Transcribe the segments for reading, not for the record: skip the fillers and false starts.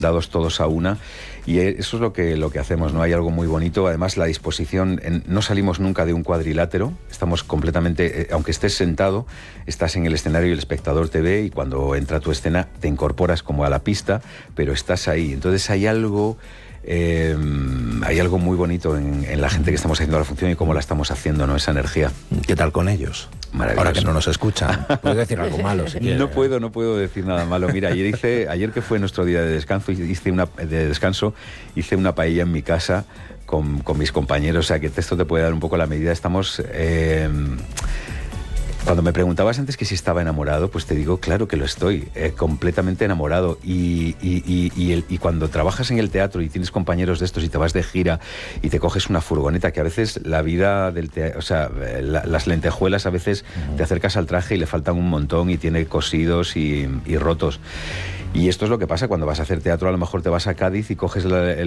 dados todos a una, y eso es lo que hacemos, ¿no? Hay algo muy bonito, además la disposición, no salimos nunca de un cuadrilátero, estamos completamente, aunque estés sentado, estás en el escenario y el espectador te ve, y cuando entra tu escena te incorporas como a la pista, pero estás ahí, entonces hay algo muy bonito en la gente que estamos haciendo la función y cómo la estamos haciendo, ¿no? Esa energía. ¿Qué tal con ellos? Maravilloso. Ahora que no nos escuchan, puedes decir algo malo si quieres. No puedo decir nada malo. Mira, ayer que fue nuestro día de descanso, hice una paella en mi casa con mis compañeros, o sea que esto te puede dar un poco la medida. Estamos... Cuando me preguntabas antes que si estaba enamorado, pues te digo, claro que lo estoy, completamente enamorado. Y cuando trabajas en el teatro y tienes compañeros de estos y te vas de gira y te coges una furgoneta, que a veces la vida del teatro, o sea, las lentejuelas a veces te acercas al traje y le faltan un montón y tiene cosidos y rotos. Y esto es lo que pasa cuando vas a hacer teatro. A lo mejor te vas a Cádiz y coges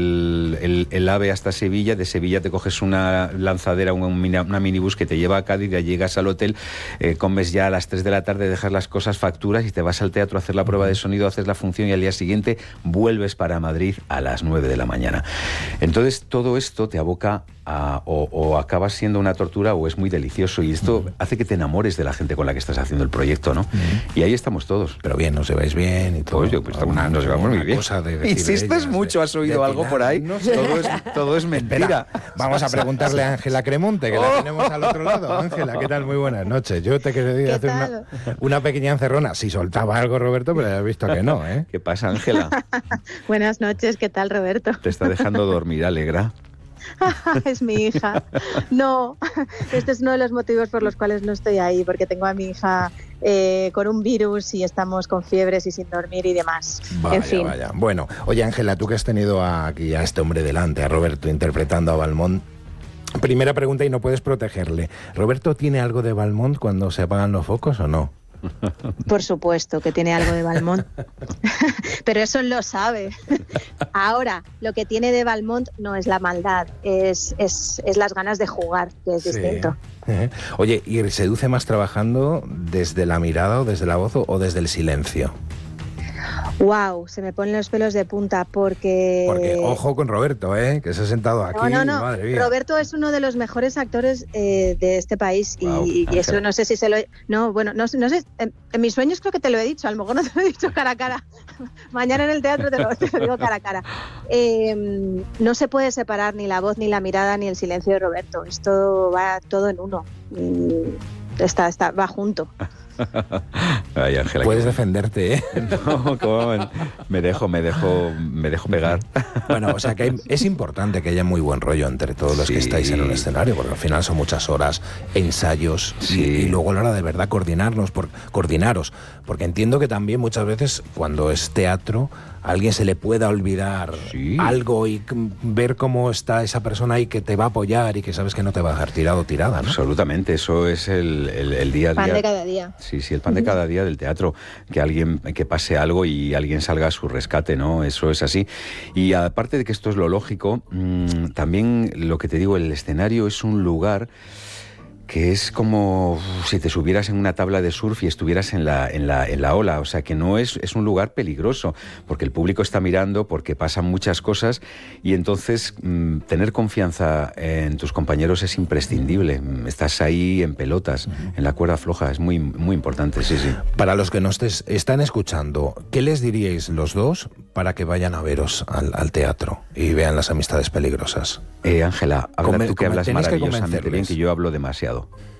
el AVE hasta Sevilla, de Sevilla te coges una lanzadera, una minibús que te lleva a Cádiz, ya llegas al hotel, comes ya a las 3 de la tarde, dejas las cosas, facturas y te vas al teatro a hacer la prueba de sonido, haces la función y al día siguiente vuelves para Madrid a las 9 de la mañana. Entonces todo esto te aboca o acabas siendo una tortura o es muy delicioso, y esto hace que te enamores de la gente con la que estás haciendo el proyecto, ¿no? Y ahí estamos todos. Pero bien, nos lleváis bien y todo. Pues nos llevamos muy bien. Insistes mucho, ¿has oído algo por ahí? No sé. Todo es mentira. Espera, vamos a preguntarle a Ángela Cremonte, que la tenemos al otro lado. Ángela, ¿qué tal? Muy buenas noches. Yo te quería hacer una pequeña encerrona. Si soltaba algo, Roberto, pero ya has visto que no, ¿eh? ¿Qué pasa, Ángela? Buenas noches, ¿qué tal, Roberto? Te está dejando dormir, Alegra. Es mi hija. No, este es uno de los motivos por los cuales no estoy ahí, porque tengo a mi hija con un virus y estamos con fiebres y sin dormir y demás. Vaya, en fin. vaya. Bueno, oye, Ángela, tú que has tenido aquí a este hombre delante, a Roberto, interpretando a Valmont. Primera pregunta, y no puedes protegerle. ¿Roberto tiene algo de Valmont cuando se apagan los focos o no? Por supuesto que tiene algo de Valmont, pero eso lo sabe. Ahora, lo que tiene de Valmont no es la maldad, es las ganas de jugar, que es distinto. Oye, ¿y seduce más trabajando desde la mirada o desde la voz o desde el silencio? Wow, se me ponen los pelos de punta porque ojo con Roberto, que se ha sentado aquí. No. Madre mía. Roberto es uno de los mejores actores de este país. Wow, y eso no sé si se lo no sé, en mis sueños creo que te lo he dicho, a lo mejor no te lo he dicho cara a cara. Mañana en el teatro te lo digo cara a cara. No se puede separar ni la voz, ni la mirada, ni el silencio de Roberto. Esto va todo en uno. Va junto. Ay, Ángela, puedes defenderte, ¿eh? No, ¿cómo? Me dejo pegar. Bueno, o sea que es importante que haya muy buen rollo entre todos los que estáis en un escenario, porque al final son muchas horas, ensayos, y luego a la hora de verdad coordinaros, porque entiendo que también muchas veces cuando es teatro a alguien se le pueda olvidar algo y ver cómo está esa persona ahí que te va a apoyar y que sabes que no te va a dejar tirado o tirada, ¿no? Absolutamente, eso es el día a día. Pan de cada día. Sí, el pan de cada día del teatro, que pase algo y alguien salga a su rescate, ¿no? Eso es así. Y aparte de que esto es lo lógico, también lo que te digo, el escenario es un lugar que es como si te subieras en una tabla de surf y estuvieras en la ola, o sea que no es un lugar peligroso, porque el público está mirando, porque pasan muchas cosas, y entonces tener confianza en tus compañeros es imprescindible. Estás ahí en pelotas, en la cuerda floja, es muy, muy importante, sí. Para los que nos están escuchando, ¿qué les diríais los dos para que vayan a veros al teatro y vean Las amistades peligrosas? Ángela, habla tú que hablas maravillosamente bien, que yo hablo demasiado.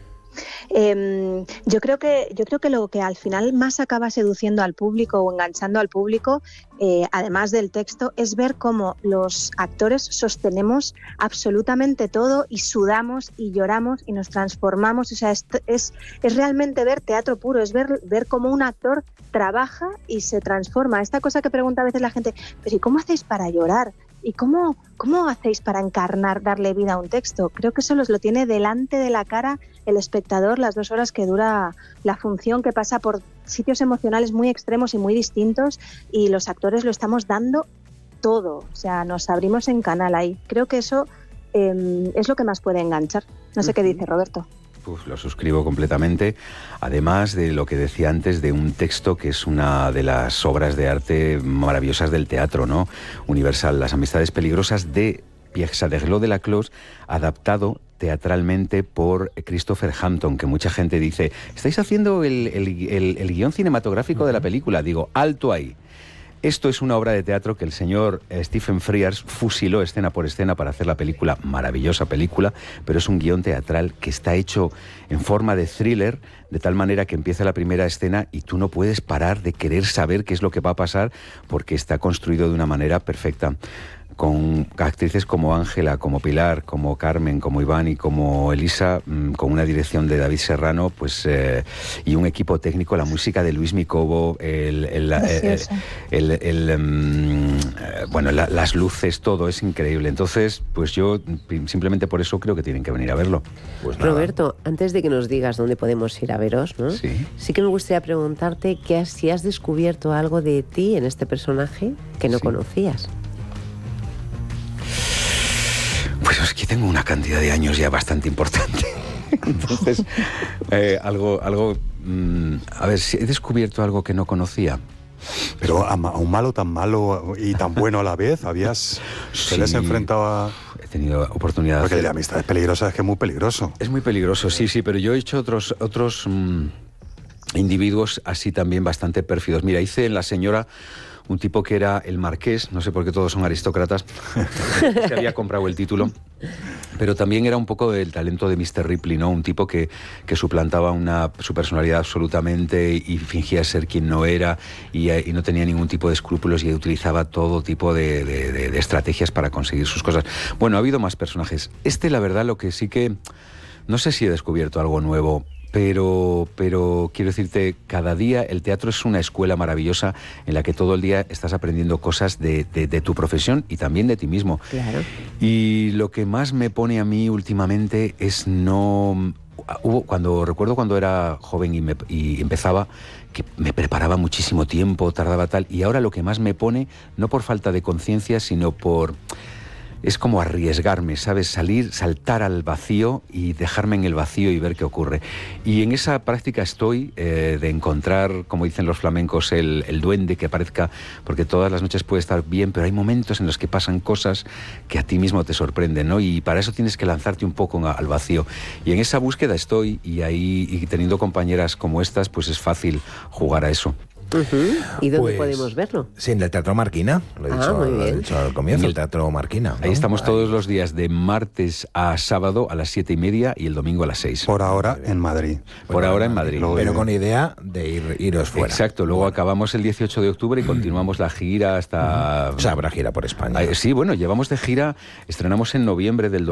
Yo creo que lo que al final más acaba seduciendo al público o enganchando al público, además del texto, es ver cómo los actores sostenemos absolutamente todo y sudamos y lloramos y nos transformamos. O sea, es realmente ver teatro puro, es ver cómo un actor trabaja y se transforma. Esta cosa que pregunta a veces la gente, pero ¿y cómo hacéis para llorar? ¿Y cómo hacéis para encarnar, darle vida a un texto? Creo que eso lo tiene delante de la cara el espectador las 2 horas que dura la función, que pasa por sitios emocionales muy extremos y muy distintos, y los actores lo estamos dando todo. O sea, nos abrimos en canal ahí. Creo que eso es lo que más puede enganchar. No sé qué dice Roberto. lo suscribo completamente. Además de lo que decía antes, de un texto que es una de las obras de arte maravillosas del teatro, ¿no? Universal, Las amistades peligrosas, de Pierre Saderlot de Laclos, adaptado teatralmente por Christopher Hampton, que mucha gente dice, ¿estáis haciendo el guión cinematográfico de la película? Digo, alto ahí. Esto es una obra de teatro que el señor Stephen Frears fusiló escena por escena para hacer la película, maravillosa película, pero es un guión teatral que está hecho en forma de thriller, de tal manera que empieza la primera escena y tú no puedes parar de querer saber qué es lo que va a pasar, porque está construido de una manera perfecta, con actrices como Ángela, como Pilar, como Carmen, como Iván y como Elisa, con una dirección de David Serrano, pues y un equipo técnico, la música de Luis Micobo, las luces, todo es increíble. Entonces, pues yo simplemente por eso creo que tienen que venir a verlo. Pues Roberto, antes de que nos digas dónde podemos ir a veros, ¿no? Sí que me gustaría preguntarte si has descubierto algo de ti en este personaje que no conocías. Pues es que tengo una cantidad de años ya bastante importante. Entonces, a ver, si he descubierto algo que no conocía. Pero a un malo tan malo y tan bueno a la vez, ¿te les enfrentado a...? He tenido oportunidad porque de de amistades peligrosas es que es muy peligroso. Es muy peligroso, sí, pero yo he hecho otros individuos así también bastante pérfidos. Mira, hice en La señora un tipo que era el marqués, no sé por qué todos son aristócratas, que había comprado el título, pero también era un poco del talento de Mr. Ripley, ¿no? Un tipo que suplantaba su personalidad absolutamente y fingía ser quien no era y no tenía ningún tipo de escrúpulos y utilizaba todo tipo de estrategias para conseguir sus cosas. Bueno, ha habido más personajes. La verdad, lo que sí que... No sé si he descubierto algo nuevo, pero quiero decirte, cada día el teatro es una escuela maravillosa en la que todo el día estás aprendiendo cosas de tu profesión y también de ti mismo. Claro. Y lo que más me pone a mí últimamente es recuerdo cuando era joven y empezaba, que me preparaba muchísimo tiempo, tardaba tal, y ahora lo que más me pone, no por falta de conciencia, sino por... Es como arriesgarme, ¿sabes? Saltar al vacío y dejarme en el vacío y ver qué ocurre. Y en esa práctica estoy de encontrar, como dicen los flamencos, el duende que aparezca, porque todas las noches puede estar bien, pero hay momentos en los que pasan cosas que a ti mismo te sorprenden, ¿no? Y para eso tienes que lanzarte un poco al vacío. Y en esa búsqueda estoy, y teniendo compañeras como estas, pues es fácil jugar a eso. Uh-huh. ¿Y dónde podemos verlo? Sí, en el Teatro Marquina, lo he dicho al comienzo, el Teatro Marquina, ¿no? Ahí estamos todos los días, de martes a sábado a las 7:30 y el domingo a las 6. Por ahora en Madrid. Ahora en Madrid. Pero con idea de iros fuera. Exacto, luego acabamos el 18 de octubre y continuamos la gira hasta... O sea, habrá gira por España. Sí, bueno, llevamos de gira, estrenamos en noviembre del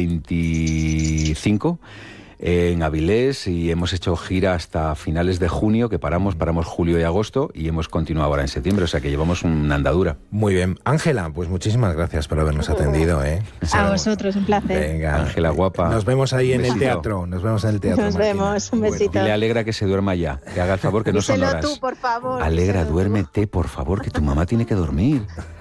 2025... en Avilés, y hemos hecho gira hasta finales de junio, que paramos julio y agosto, y hemos continuado ahora en septiembre, o sea que llevamos una andadura. Muy bien. Ángela, pues muchísimas gracias por habernos atendido, ¿eh? A vosotros, un placer. Venga. Ángela, guapa. Nos vemos ahí en el teatro. Nos vemos, un besito. Bueno, y le alegra que se duerma ya, que haga el favor, que no son horas. Tú, por favor. Alegra, duérmete, por favor, que tu mamá tiene que dormir.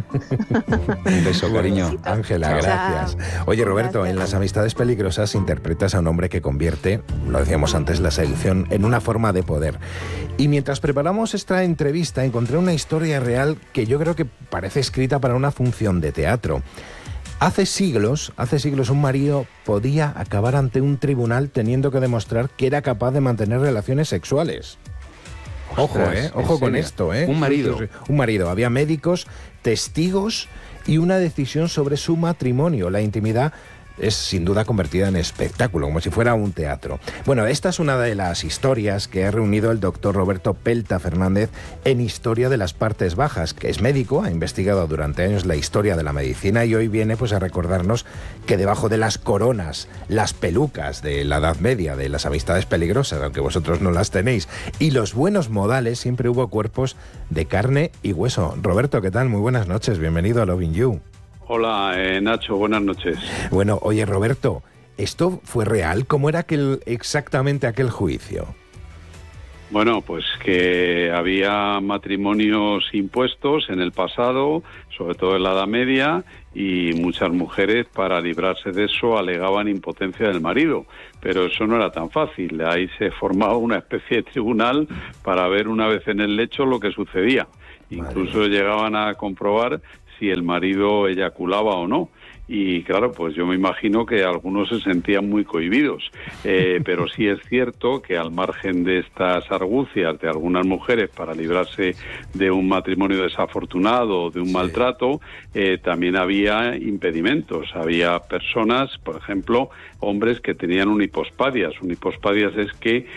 Un beso, cariño. Ángela, gracias. Oye, Roberto, en Las amistades peligrosas interpretas a un hombre que convierte, lo decíamos antes, la seducción en una forma de poder. Y mientras preparamos esta entrevista encontré una historia real que yo creo que parece escrita para una función de teatro. Hace siglos un marido podía acabar ante un tribunal teniendo que demostrar que era capaz de mantener relaciones sexuales. Ostras, Ojo con esto, ¿eh? Un marido. Un marido. Había médicos, testigos y una decisión sobre su matrimonio. La intimidad es sin duda convertida en espectáculo, como si fuera un teatro. Bueno, esta es una de las historias que ha reunido el doctor Roberto Pelta Fernández en Historia de las Partes Bajas, que es médico, ha investigado durante años la historia de la medicina y hoy viene pues a recordarnos que debajo de las coronas, las pelucas de la Edad Media, de las amistades peligrosas, aunque vosotros no las tenéis, y los buenos modales, siempre hubo cuerpos de carne y hueso. Roberto, ¿qué tal? Muy buenas noches, bienvenido a Loving You. Hola, Nacho, buenas noches. Bueno, oye, Roberto, ¿esto fue real? ¿Cómo era exactamente aquel juicio? Bueno, pues que había matrimonios impuestos en el pasado, sobre todo en la Edad Media, y muchas mujeres, para librarse de eso, alegaban impotencia del marido. Pero eso no era tan fácil. Ahí se formaba una especie de tribunal para ver una vez en el lecho lo que sucedía. Incluso llegaban a comprobar si el marido eyaculaba o no. Y claro, pues yo me imagino que algunos se sentían muy cohibidos, pero sí es cierto que al margen de estas argucias de algunas mujeres para librarse de un matrimonio desafortunado o de un maltrato, también había impedimentos. Había personas, por ejemplo, hombres que tenían unipospadias. Unipospadias es que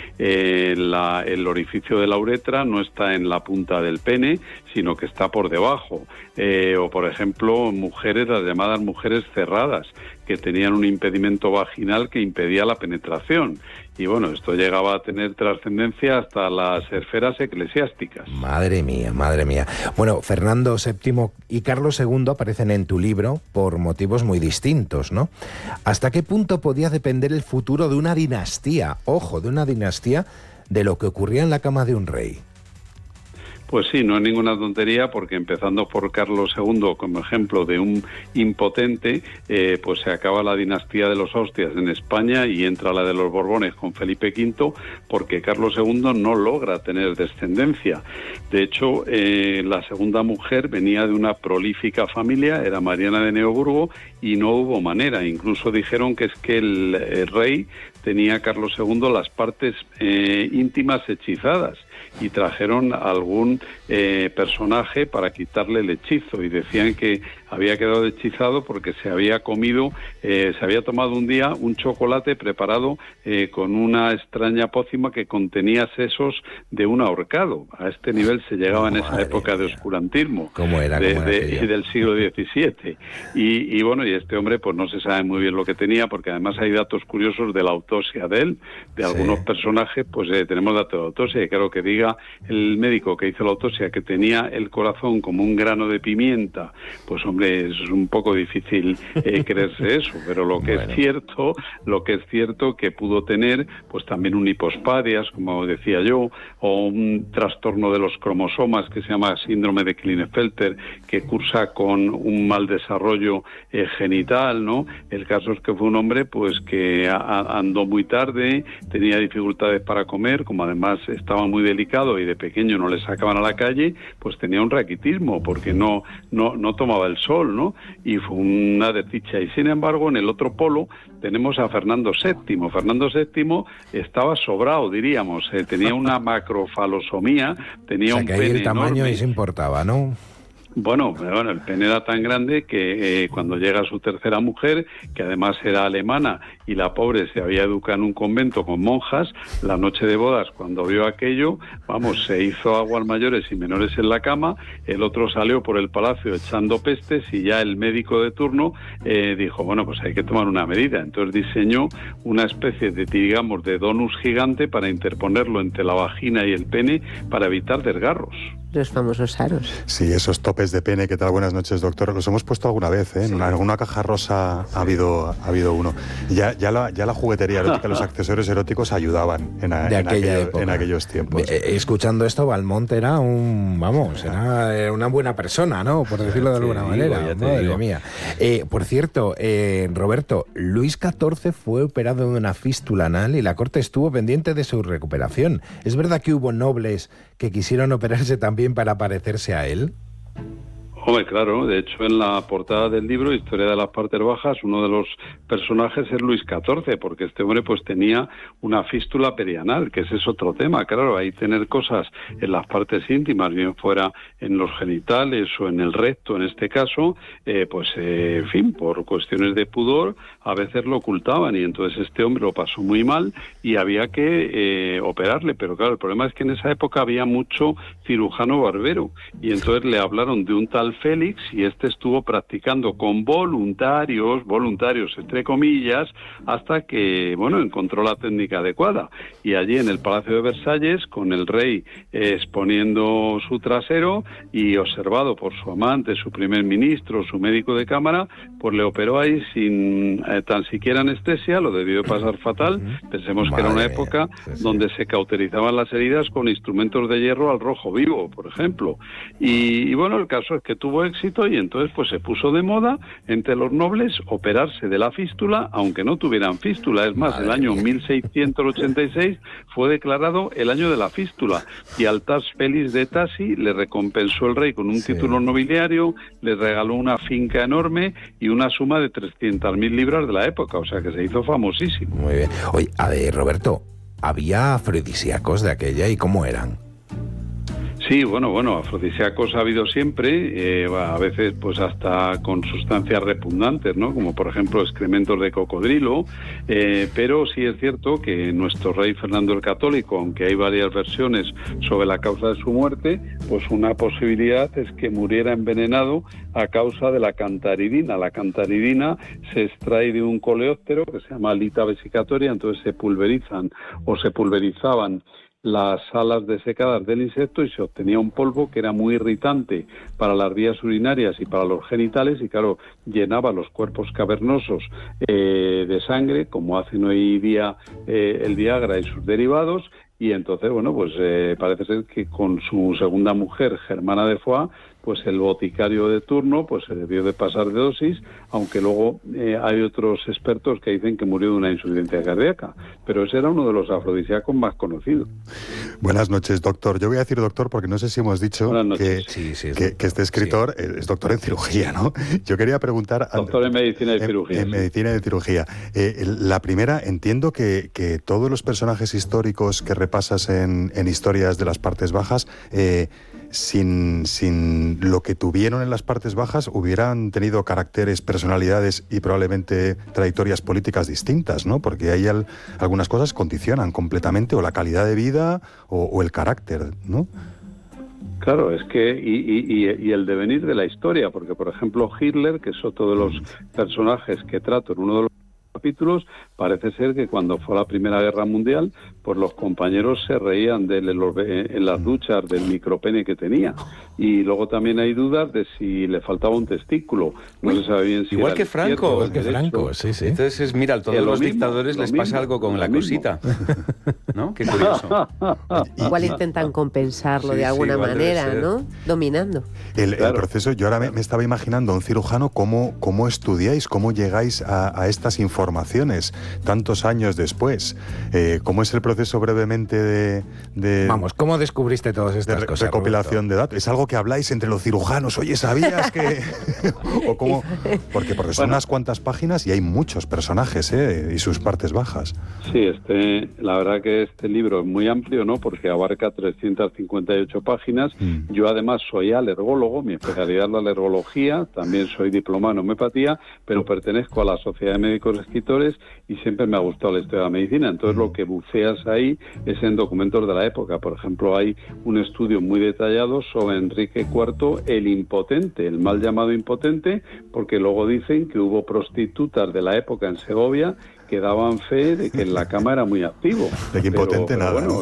el orificio de la uretra no está en la punta del pene, sino que está por debajo. O, por ejemplo, mujeres, las llamadas mujeres cerradas, que tenían un impedimento vaginal que impedía la penetración. Y bueno, esto llegaba a tener trascendencia hasta las esferas eclesiásticas. Madre mía, madre mía. Bueno, Fernando VII y Carlos II aparecen en tu libro por motivos muy distintos, ¿no? ¿Hasta qué punto podía depender el futuro de una dinastía, ojo, de una dinastía, de lo que ocurría en la cama de un rey? Pues sí, no es ninguna tontería, porque empezando por Carlos II como ejemplo de un impotente, pues se acaba la dinastía de los Austrias en España y entra la de los Borbones con Felipe V, porque Carlos II no logra tener descendencia. De hecho, la segunda mujer venía de una prolífica familia, era Mariana de Neoburgo, y no hubo manera. Incluso dijeron que es que el rey tenía, Carlos II, las partes íntimas hechizadas, y trajeron a algún personaje para quitarle el hechizo, y decían que había quedado hechizado porque se había comido, se había tomado un día un chocolate preparado con una extraña pócima que contenía sesos de un ahorcado. A este nivel se llegaba en esa época de oscurantismo. ¿Cómo era? Del siglo XVII. Y bueno, y este hombre pues no se sabe muy bien lo que tenía, porque además hay datos curiosos de la autopsia de él, de algunos personajes, pues tenemos datos de autopsia, y claro, que diga el médico que hizo la autopsia que tenía el corazón como un grano de pimienta, pues hombre, es un poco difícil creerse eso, pero lo que es cierto que pudo tener pues también unipospadias, como decía yo, o un trastorno de los cromosomas que se llama síndrome de Klinefelter, que cursa con un mal desarrollo genital, ¿no? El caso es que fue un hombre pues que andó muy tarde, tenía dificultades para comer, como además estaba muy delicado y de pequeño no le sacaban a la calle, pues tenía un raquitismo porque no tomaba el sol, ¿no? Y fue una desdicha. Y sin embargo, en el otro polo tenemos a Fernando VII. Fernando VII estaba sobrado, diríamos, tenía una macrofalosomía, tenía un pene el tamaño enorme. Y se importaba, ¿no? Bueno, el pene era tan grande que cuando llega su tercera mujer, que además era alemana, y la pobre se había educado en un convento con monjas, la noche de bodas, cuando vio aquello, se hizo aguas mayores y menores en la cama. El otro salió por el palacio echando pestes, y ya el médico de turno dijo, bueno, pues hay que tomar una medida. Entonces diseñó una especie de, digamos, de donus gigante para interponerlo entre la vagina y el pene para evitar desgarros. Los famosos aros. Sí, esos topes de pene. ¿Qué tal? Buenas noches, doctor. Los hemos puesto alguna vez, ¿eh? Sí. En alguna caja rosa ha habido uno. Ya la juguetería erótica, los accesorios eróticos ayudaban en aquellos tiempos. Escuchando esto, Valmont era era una buena persona, ¿no? Por decirlo de alguna manera. Madre mía. Por cierto, Roberto, Luis XIV fue operado de una fístula anal y la corte estuvo pendiente de su recuperación. ¿Es verdad que hubo nobles que quisieron operarse también para parecerse a él? Hombre, claro, de hecho en la portada del libro Historia de las partes bajas, uno de los personajes es Luis XIV, porque este hombre pues tenía una fístula perianal, que ese es otro tema. Claro, ahí tener cosas en las partes íntimas, bien fuera en los genitales o en el recto en este caso, en fin, por cuestiones de pudor a veces lo ocultaban, y entonces este hombre lo pasó muy mal y había que operarle. Pero claro, el problema es que en esa época había mucho cirujano barbero, y entonces le hablaron de un tal al Félix, y este estuvo practicando con voluntarios entre comillas, hasta que, bueno, encontró la técnica adecuada. Y allí en el Palacio de Versalles, con el rey exponiendo su trasero y observado por su amante, su primer ministro, su médico de cámara, pues le operó ahí sin tan siquiera anestesia. Lo debió pasar fatal. Pensemos que era una época donde se cauterizaban las heridas con instrumentos de hierro al rojo vivo, por ejemplo. Y bueno, el caso es que tuvo éxito, y entonces pues se puso de moda entre los nobles operarse de la fístula, aunque no tuvieran fístula. Es más, el año 1686 fue declarado el año de la fístula, y al Tas Félix de Tassi le recompensó el rey con un título nobiliario, le regaló una finca enorme y una suma de 300.000 libras de la época, o sea que se hizo famosísimo. Muy bien. Oye, a ver, Roberto, ¿había afrodisíacos de aquella y cómo eran? Sí, bueno, afrodisíacos ha habido siempre, a veces pues hasta con sustancias repugnantes, ¿no? Como por ejemplo excrementos de cocodrilo, pero sí es cierto que nuestro rey Fernando el Católico, aunque hay varias versiones sobre la causa de su muerte, pues una posibilidad es que muriera envenenado a causa de la cantaridina. La cantaridina se extrae de un coleóptero que se llama Lita vesicatoria, entonces se pulverizaban las alas desecadas del insecto y se obtenía un polvo que era muy irritante para las vías urinarias y para los genitales, y claro, llenaba los cuerpos cavernosos de sangre, como hacen hoy día el Viagra y sus derivados. Y entonces, bueno, pues parece ser que con su segunda mujer, Germana de Foix, pues el boticario de turno pues se debió de pasar de dosis, aunque luego hay otros expertos que dicen que murió de una insuficiencia cardíaca, pero ese era uno de los afrodisíacos más conocidos. Buenas noches, doctor. Yo voy a decir doctor porque no sé si hemos dicho que este escritor es doctor en cirugía, ¿no? Yo quería preguntar... Doctor en medicina y cirugía. En medicina y cirugía. La primera, entiendo que todos los personajes históricos que repasas en historias de las partes bajas... Sin lo que tuvieron en las partes bajas, hubieran tenido caracteres, personalidades y probablemente trayectorias políticas distintas, ¿no? Porque hay algunas cosas que condicionan completamente o la calidad de vida o el carácter, ¿no? Claro, es que y el devenir de la historia, porque por ejemplo Hitler, que es otro de los personajes que trato en uno de los capítulos, parece ser que cuando fue la Primera Guerra Mundial, pues los compañeros se reían de él en las duchas del micropene que tenía. Y luego también hay dudas de si le faltaba un testículo. No se sabe bien si igual que Franco. Igual que Franco, sí. Entonces, mira, a todos los dictadores les pasa algo con la cosita. ¿No? Qué curioso. Igual intentan compensarlo de alguna manera, ¿no? Dominando. El proceso, yo ahora me estaba imaginando a un cirujano cómo estudiáis, cómo llegáis a estas informaciones tantos años después. ¿Cómo es el proceso brevemente de Vamos, ¿cómo descubriste todas estas cosas? Recopilación de datos. ¿Es algo que habláis entre los cirujanos? Oye, ¿sabías que...? ¿O cómo? Porque son unas cuantas páginas y hay muchos personajes, y sus partes bajas. Sí, la verdad que este libro es muy amplio, ¿no? Porque abarca 358 páginas. Yo además soy alergólogo, mi especialidad es la alergología, también soy diplomado en homeopatía, pero pertenezco a la Sociedad de Médicos Escritores y siempre me ha gustado la historia de la medicina. Entonces lo que buceas ahí es en documentos de la época. Por ejemplo, hay un estudio muy detallado sobre Enrique IV el Impotente, el mal llamado Impotente, porque luego dicen que hubo prostitutas de la época en Segovia que daban fe de que en la cama era muy activo. De que impotente nada. Bueno,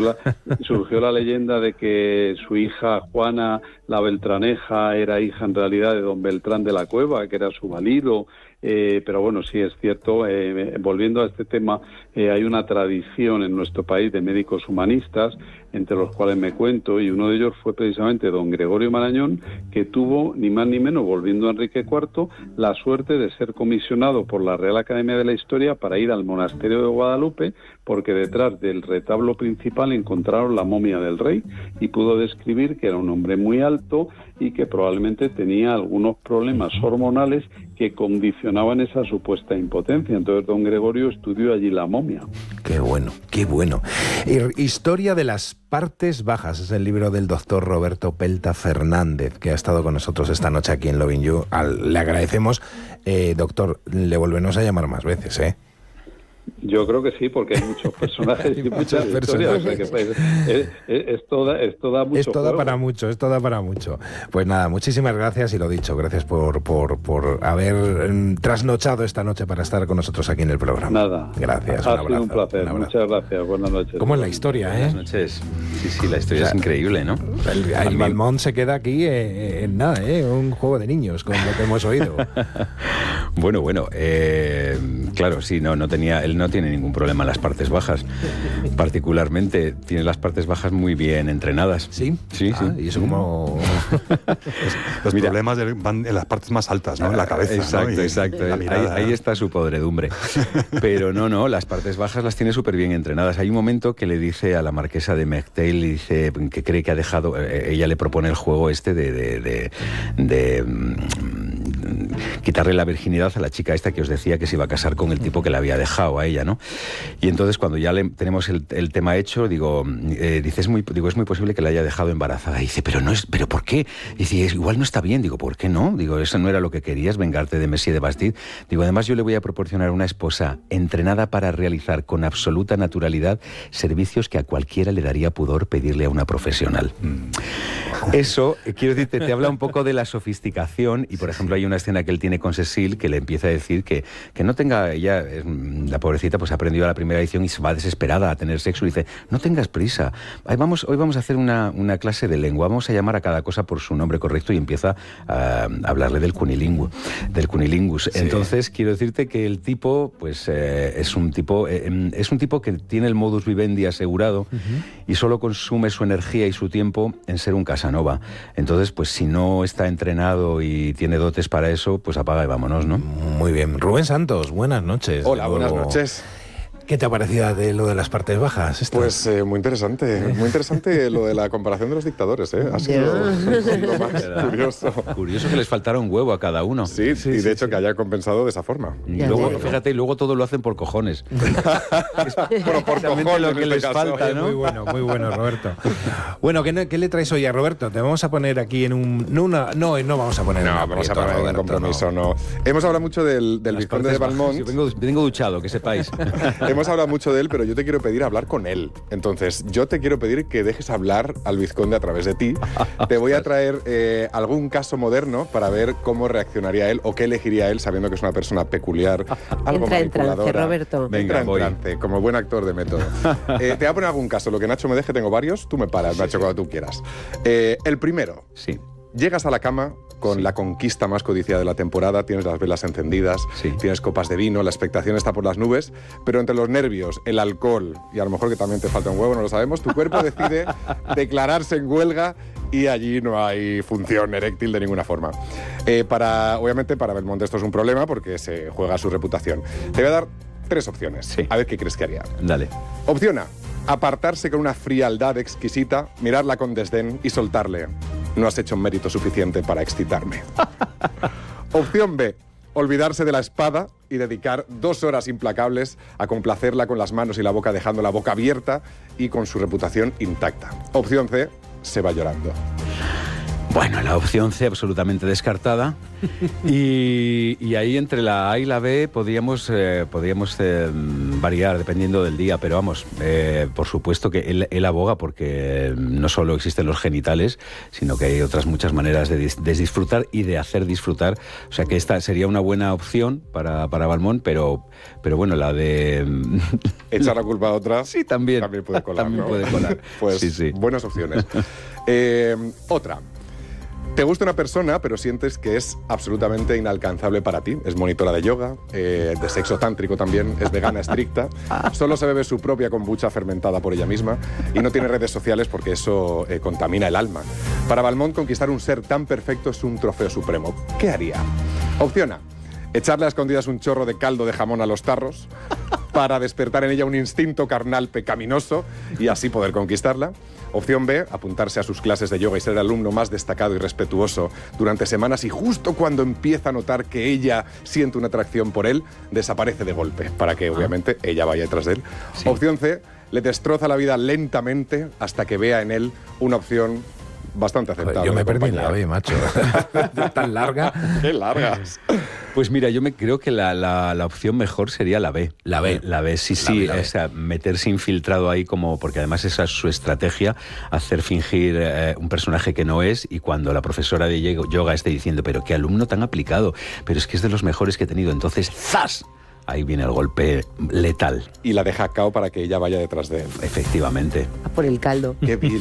surgió la leyenda de que su hija Juana la Beltraneja era hija en realidad de don Beltrán de la Cueva, que era su marido. Pero bueno, sí es cierto, volviendo a este tema, hay una tradición en nuestro país de médicos humanistas, entre los cuales me cuento, y uno de ellos fue precisamente don Gregorio Marañón, que tuvo, ni más ni menos, volviendo a Enrique IV, la suerte de ser comisionado por la Real Academia de la Historia para ir al monasterio de Guadalupe, porque detrás del retablo principal encontraron la momia del rey, y pudo describir que era un hombre muy alto y que probablemente tenía algunos problemas hormonales que condicionaban esa supuesta impotencia. Entonces don Gregorio estudió allí la momia. Qué bueno, qué bueno. Historia de las partes bajas es el libro del doctor Roberto Pelta Fernández, que ha estado con nosotros esta noche aquí en Lovin' You. Le agradecemos. Doctor, le volvemos a llamar más veces, ¿eh? Yo creo que sí, porque hay muchos personajes y muchas historias. O sea, esto da mucho. Esto da para mucho, esto da para mucho. Pues nada, muchísimas gracias y lo dicho, gracias por haber trasnochado esta noche para estar con nosotros aquí en el programa. Nada. Gracias, ha sido un placer. Muchas gracias, buenas noches. ¿Cómo es la historia, Buenas noches. Sí, la historia es increíble, ¿no? El Valmont se queda aquí en nada, un juego de niños, con lo que hemos oído. Bueno, claro, sí, él no tiene ningún problema en las partes bajas. Particularmente, tiene las partes bajas muy bien entrenadas. ¿Sí? Sí. Y eso como... Los problemas van en las partes más altas, ¿no? En la cabeza. Exacto. Ahí está su podredumbre. Pero no, las partes bajas las tiene súper bien entrenadas. Hay un momento que le dice a la marquesa de Merteuil, dice que cree que ha dejado... ella le propone el juego de quitarle la virginidad a la chica esta que os decía que se iba a casar con el tipo que la había dejado a ella, ¿no? Y entonces cuando ya tenemos el tema hecho, dice, es muy posible que la haya dejado embarazada. Y dice, pero ¿por qué? Y dice, igual no está bien. Digo, ¿por qué no? Digo, eso no era lo que querías, vengarte de Messi de Bastide. Digo, además yo le voy a proporcionar una esposa entrenada para realizar con absoluta naturalidad servicios que a cualquiera le daría pudor pedirle a una profesional. Eso, quiero decirte, te habla un poco de la sofisticación y, por ejemplo, hay una escena que él tiene con Cecile que le empieza a decir que no tenga, ella, la pobrecita, pues ha aprendido a la primera edición y se va desesperada a tener sexo y dice, no tengas prisa, hoy vamos a hacer una clase de lengua, vamos a llamar a cada cosa por su nombre correcto y empieza a hablarle del cunilingus. Sí. Entonces, quiero decirte que el tipo, pues es un tipo que tiene el modus vivendi asegurado y solo consume su energía y su tiempo en ser un Casanova. Entonces, pues si no está entrenado y tiene dotes para eso, pues apaga y vámonos, ¿no? Muy bien. Rubén Santos, buenas noches. Hola, buenas noches. ¿Qué te ha parecido de lo de las partes bajas? Pues muy interesante lo de la comparación de los dictadores, ¿eh? Ha sido lo más curioso. Curioso que les faltara un huevo a cada uno. Sí, y de hecho que haya compensado de esa forma. Y luego, fíjate, luego todo lo hacen por cojones. Bueno, por cojones lo que les falta, ¿no? Muy bueno, Roberto. Bueno, ¿qué le traes hoy a Roberto? Te vamos a poner aquí en un... No vamos a poner en compromiso, no. Hemos hablado mucho del Vizconde de Valmont. Vengo duchado, que sepáis. Hemos hablado mucho de él, pero yo te quiero pedir hablar con él. Entonces, yo te quiero pedir que dejes hablar al Vizconde a través de ti. Te voy a traer algún caso moderno para ver cómo reaccionaría él o qué elegiría él, sabiendo que es una persona peculiar, algo manipuladora. Entra en trance, Roberto. Entra en trance, como buen actor de método. Te voy a poner algún caso. Lo que Nacho me deje, tengo varios. Tú me paras, Nacho, cuando tú quieras. El primero. Sí. Llegas a la cama con la conquista más codiciada de la temporada, tienes las velas encendidas, tienes copas de vino, la expectación está por las nubes, pero entre los nervios, el alcohol y a lo mejor que también te falta un huevo, no lo sabemos, tu cuerpo decide declararse en huelga y allí no hay función eréctil de ninguna forma. Obviamente para Belmonte esto es un problema porque se juega su reputación. Te voy a dar 3 opciones, a ver qué crees que haría. Dale. Opción A, apartarse con una frialdad exquisita, mirarla con desdén y soltarle. No has hecho un mérito suficiente para excitarme. Opción B, olvidarse de la espada y dedicar 2 horas implacables a complacerla con las manos y la boca, dejando la boca abierta y con su reputación intacta. Opción C, se va llorando. Bueno, la opción C absolutamente descartada y ahí entre la A y la B podríamos variar dependiendo del día, pero vamos, por supuesto que él aboga porque no solo existen los genitales, sino que hay otras muchas maneras de disfrutar y de hacer disfrutar, o sea que esta sería una buena opción para Valmont, pero bueno, la de... Echar la culpa a otra. Sí, también puede colar, también ¿no? puede colar. Pues sí. Buenas opciones. Otra. Te gusta una persona, pero sientes que es absolutamente inalcanzable para ti. Es monitora de yoga, de sexo tántrico también, es vegana estricta, solo se bebe su propia kombucha fermentada por ella misma y no tiene redes sociales porque eso contamina el alma. Para Valmont, conquistar un ser tan perfecto es un trofeo supremo. ¿Qué haría? Opción A, echarle a escondidas un chorro de caldo de jamón a los tarros para despertar en ella un instinto carnal pecaminoso y así poder conquistarla. Opción B, apuntarse a sus clases de yoga y ser el alumno más destacado y respetuoso durante semanas y justo cuando empieza a notar que ella siente una atracción por él, desaparece de golpe para que obviamente ella vaya detrás de él. Sí. Opción C, le destroza la vida lentamente hasta que vea en él una opción bastante aceptable. Yo me perdí en la B, macho. Tan larga. ¡Qué largas! Pues mira, yo creo que la opción mejor sería la B. La B. La B, sí. La B. O sea, meterse infiltrado ahí porque además esa es su estrategia, hacer fingir un personaje que no es, y cuando la profesora de yoga esté diciendo, pero qué alumno tan aplicado, pero es que es de los mejores que he tenido, entonces ¡zas! Ahí viene el golpe letal. Y la deja cao para que ella vaya detrás de él. Efectivamente. A por el caldo. ¡Qué vil!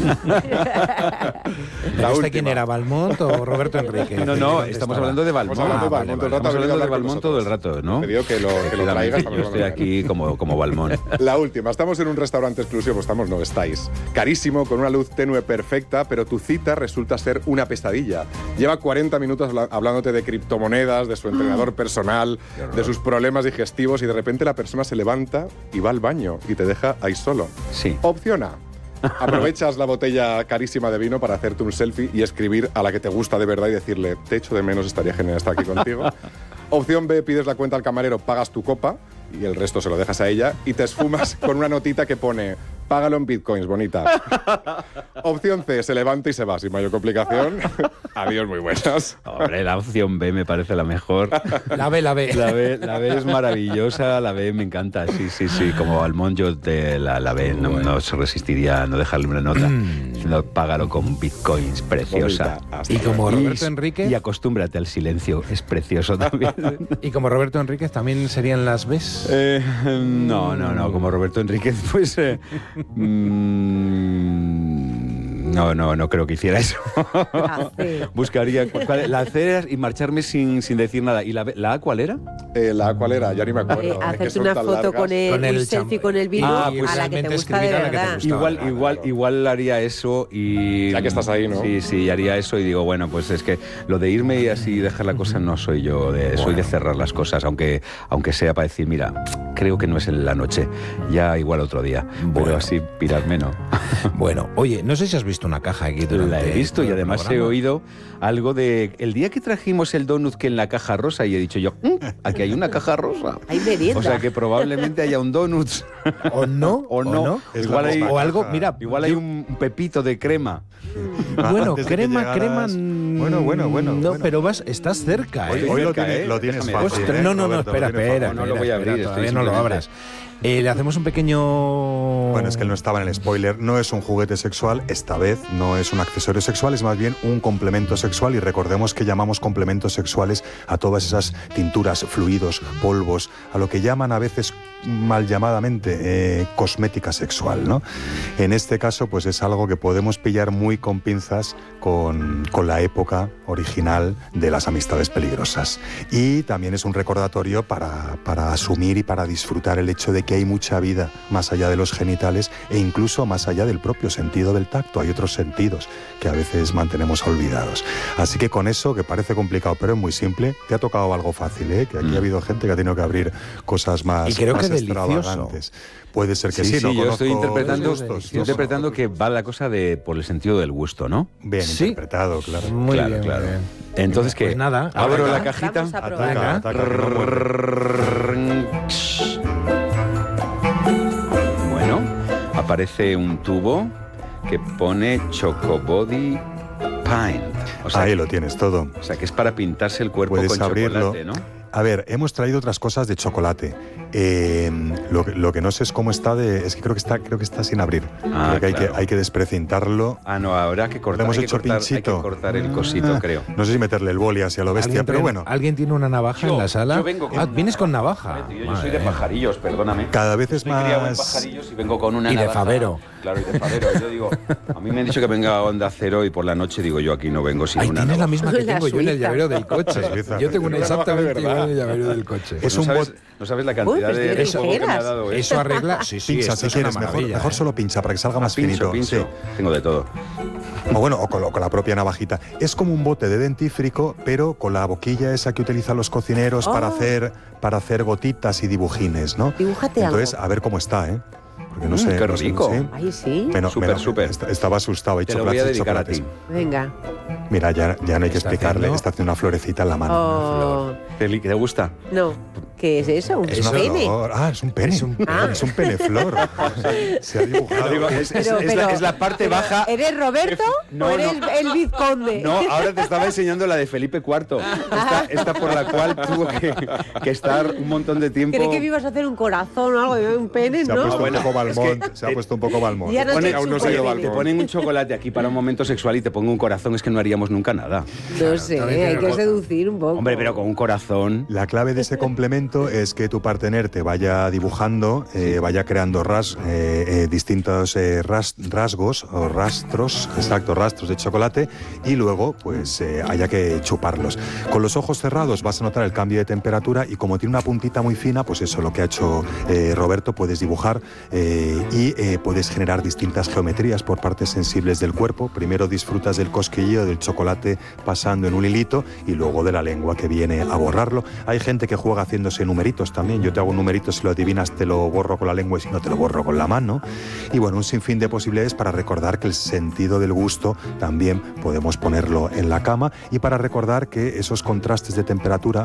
¿Este quién era, Balmont o Roberto Enrique? No, estamos hablando de Balmont. Estamos hablando de Balmont todo el rato, ¿no? Te digo que lo traigas. Yo estoy aquí como Balmont. La última. Estamos en un restaurante exclusivo. Estáis. Carísimo, con una luz tenue perfecta, pero tu cita resulta ser una pesadilla. Lleva 40 minutos hablándote de criptomonedas, de su entrenador personal, de sus problemas digestivos, y de repente la persona se levanta y va al baño y te deja ahí solo. Sí. Opción A. Aprovechas la botella carísima de vino para hacerte un selfie y escribir a la que te gusta de verdad y decirle, te echo de menos, estaría genial estar aquí contigo. Opción B, pides la cuenta al camarero, pagas tu copa y el resto se lo dejas a ella y te esfumas con una notita que pone, págalo en bitcoins, bonita. Opción C, se levanta y se va sin mayor complicación. Adiós, muy buenas. Hombre, la opción B me parece la mejor. La B. La B es maravillosa, la B me encanta, sí. Como Balmont, yo de la B no se resistiría a no dejarle una nota. No, págalo con bitcoins, preciosa. Y como Roberto Enrique... Y acostúmbrate al silencio, es precioso también. ¿Y como Roberto Enríquez también serían las Bs? No, como Roberto Enríquez, pues... No creo que hiciera eso. Buscaría la C y marcharme sin decir nada. ¿Y la A cuál era? ¿La A cuál era? Ya ni me acuerdo. Hacerte una foto con un selfie con el vino pues a la que te gusta de verdad. Igual haría eso y... Ya que estás ahí, ¿no? Sí, haría eso y digo, bueno, pues es que lo de irme y así dejar la cosa no soy yo. Soy de cerrar las cosas, aunque sea para decir, mira, creo que no es en la noche, ya igual otro día. Pero así pirarme no. Bueno, oye, no sé si has visto una caja aquí durante... La he visto y además he oído algo de... El día que trajimos el donut que en la caja rosa, y he dicho yo, aquí hay una caja rosa. Hay merienda. O sea que probablemente haya un donut. ¿O no? ¿O no? O algo, mira... Igual hay un pepito de crema. Bueno, crema... Bueno. No, pero estás cerca, ¿eh? Hoy lo tienes fácil. No, espera. No lo voy a abrir. Todavía no lo abras. Le hacemos un pequeño... Bueno, es que él no estaba en el spoiler. No es un juguete sexual, esta vez no es un accesorio sexual, es más bien un complemento sexual, y recordemos que llamamos complementos sexuales a todas esas tinturas, fluidos, polvos, a lo que llaman a veces mal llamadamente cosmética sexual, ¿no? En este caso, pues es algo que podemos pillar muy con pinzas con la época original de las amistades peligrosas. Y también es un recordatorio para asumir y para disfrutar el hecho de que hay mucha vida más allá de los genitales e incluso más allá del propio sentido del tacto. Hay otros sentidos que a veces mantenemos olvidados. Así que con eso, que parece complicado pero es muy simple, te ha tocado algo fácil, ¿eh? Que aquí ha habido gente que ha tenido que abrir cosas más, y creo más que extravagantes. Puede ser que sí, no yo estoy interpretando que va la cosa por el sentido del gusto, ¿no? Bien interpretado, claro. Muy bien. Entonces, ¿qué? Pues nada, abro la cajita. Ataca, Bueno, aparece un tubo que pone Chocobody Paint. O sea, ahí lo tienes todo. O sea, que es para pintarse el cuerpo Puedes con abrirlo. chocolate, ¿no? A ver, hemos traído otras cosas de chocolate. Lo que no sé es cómo está es que creo que está sin abrir. Creo que hay que desprecintarlo. No, habrá que cortar. Hemos hecho pinchito. Hay que cortar el cosito, creo. No sé si meterle el boli así a lo bestia, pero bueno. ¿Alguien tiene una navaja en la sala? Yo vengo con ¿vienes con navaja? Yo soy de pajarillos, perdóname. Cada vez es más... Soy criado en pajarillos y vengo con una y navaja. De favero. Claro, y de favero. Yo digo, a mí me han dicho que venga a Onda Cero y por la noche digo yo aquí no vengo sin una tienes navaja. la misma que tengo yo en el llavero del coche. Yo tengo una exactamente igual en el llavero del coche. Pues no sabes la cantidad de juego que me ha dado. Eso arregla... Sí, pincha si quieres, mejor solo pincha para que salga más finito. Pincho. Sí. Tengo de todo. O con la propia navajita. Es como un bote de dentífrico, pero con la boquilla esa que utilizan los cocineros para hacer gotitas y dibujines, ¿no? Dibújate Entonces, algo. a ver cómo está, ¿eh? Porque no sé. Qué rico. No sé. Ay, sí. Súper. Estaba asustado. Te lo voy a dedicar a ti. Venga. Mira, ya no hay que explicarle. Está haciendo una florecita en la mano. ¿Te gusta? No. ¿Qué es eso? ¿Un pene? Flor. Ah, es un pene. Es un peneflor. Se ha dibujado. Es la parte baja. ¿Eres Roberto o eres el vizconde? No, ahora te estaba enseñando la de Felipe IV. Esta por la cual tuvo que estar un montón de tiempo. Creí que me ibas a hacer un corazón o algo, un pene, ¿no? Se ha puesto un poco Balmont. Te ponen un chocolate aquí para un momento sexual y te pongo un corazón, es que no haríamos nunca nada. No sé, hay que seducir un poco. Hombre, pero con un corazón. La clave de ese complemento es que tu partener te vaya dibujando, vaya creando distintos rasgos o rastros de chocolate y luego pues haya que chuparlos. Con los ojos cerrados vas a notar el cambio de temperatura y como tiene una puntita muy fina, pues eso, lo que ha hecho Roberto, puedes dibujar y puedes generar distintas geometrías por partes sensibles del cuerpo. Primero disfrutas del cosquilleo del chocolate pasando en un hilito y luego de la lengua que viene a borrarlo. Hay gente que juega haciéndose numeritos también. Yo te hago un numerito, si lo adivinas te lo borro con la lengua y si no te lo borro con la mano. Y bueno, un sinfín de posibilidades para recordar que el sentido del gusto también podemos ponerlo en la cama y para recordar que esos contrastes de temperatura